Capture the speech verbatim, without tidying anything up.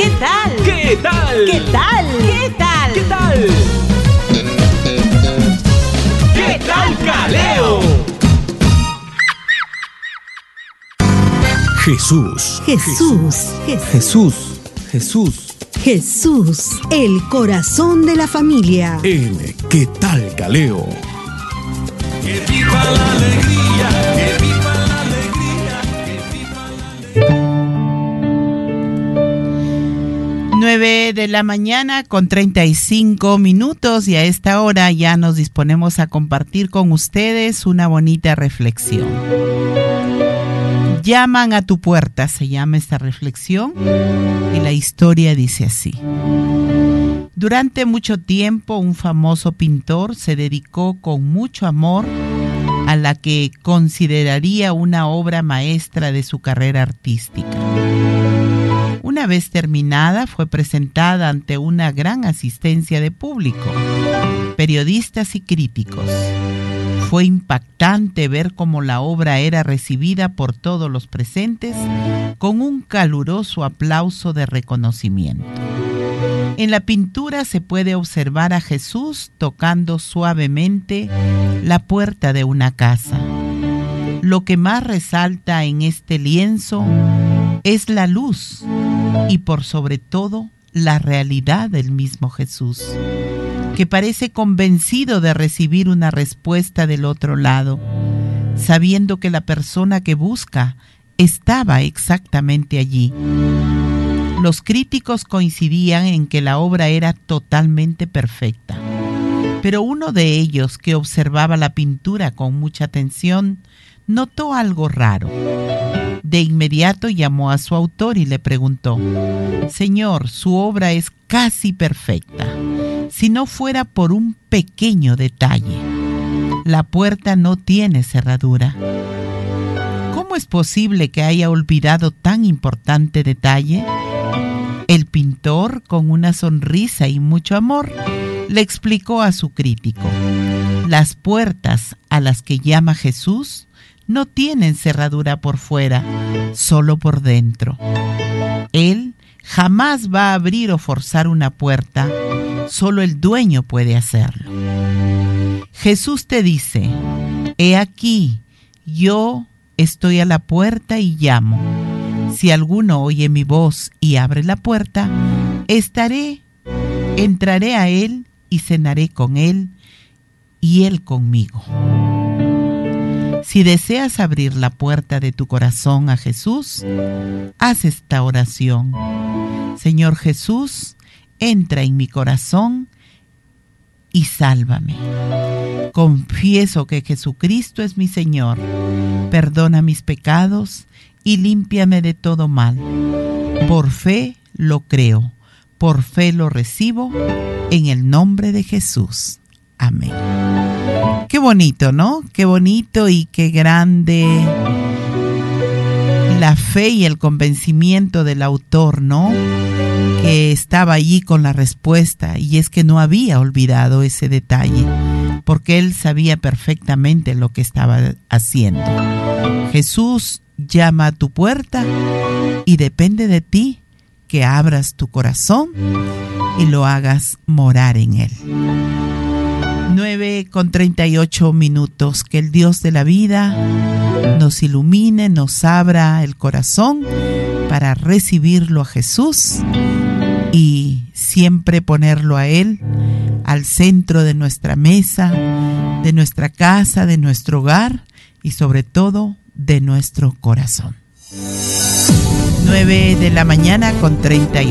¿Qué tal? ¿Qué tal? ¿Qué tal? ¿Qué tal? ¿Qué tal? ¿Qué tal, Caleo? Jesús. Jesús. Jesús. Jesús. Jesús, el corazón de la familia. El ¿Qué tal, Caleo? Que viva la alegría, que viva la alegría, que viva la alegría. nueve de la mañana con treinta y cinco minutos y a esta hora ya nos disponemos a compartir con ustedes una bonita reflexión. Llaman a tu puerta, se llama esta reflexión, y la historia dice así. Durante mucho tiempo, un famoso pintor se dedicó con mucho amor a la que consideraría una obra maestra de su carrera artística. Una vez terminada, fue presentada ante una gran asistencia de público, periodistas y críticos. Fue impactante ver cómo la obra era recibida por todos los presentes con un caluroso aplauso de reconocimiento. En la pintura se puede observar a Jesús tocando suavemente la puerta de una casa. Lo que más resalta en este lienzo es la luz y por sobre todo la realidad del mismo Jesús, que parece convencido de recibir una respuesta del otro lado, sabiendo que la persona que busca estaba exactamente allí. Los críticos coincidían en que la obra era totalmente perfecta, pero uno de ellos, que observaba la pintura con mucha atención, notó algo raro. De inmediato llamó a su autor y le preguntó: «Señor, su obra es casi perfecta, si no fuera por un pequeño detalle. La puerta no tiene cerradura. ¿Cómo es posible que haya olvidado tan importante detalle?». El pintor, con una sonrisa y mucho amor, le explicó a su crítico: «Las puertas a las que llama Jesús no tienen cerradura por fuera, solo por dentro. Él jamás va a abrir o forzar una puerta, solo el dueño puede hacerlo. Jesús te dice: he aquí, yo estoy a la puerta y llamo. Si alguno oye mi voz y abre la puerta, estaré, entraré a él y cenaré con él y él conmigo». Si deseas abrir la puerta de tu corazón a Jesús, haz esta oración: «Señor Jesús, entra en mi corazón y sálvame. Confieso que Jesucristo es mi Señor. Perdona mis pecados y límpiame de todo mal. Por fe lo creo, por fe lo recibo, en el nombre de Jesús. Amén». Qué bonito, ¿no? Qué bonito y qué grande la fe y el convencimiento del autor, ¿no? Que estaba allí con la respuesta, y es que no había olvidado ese detalle, porque él sabía perfectamente lo que estaba haciendo. Jesús llama a tu puerta y depende de ti que abras tu corazón y lo hagas morar en él. nueve con treinta y ocho minutos. Que el Dios de la vida nos ilumine, nos abra el corazón para recibirlo a Jesús y siempre ponerlo a Él al centro de nuestra mesa, de nuestra casa, de nuestro hogar y sobre todo de nuestro corazón. nueve de la mañana con treinta y ocho.